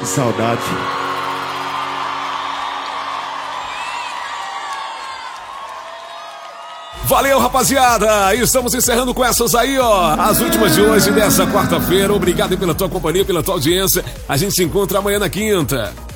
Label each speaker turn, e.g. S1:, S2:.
S1: Que saudade.
S2: Valeu, rapaziada! Estamos encerrando com essas aí, ó. As últimas de hoje, dessa quarta-feira. Obrigado pela tua companhia, pela tua audiência. A gente se encontra amanhã na quinta.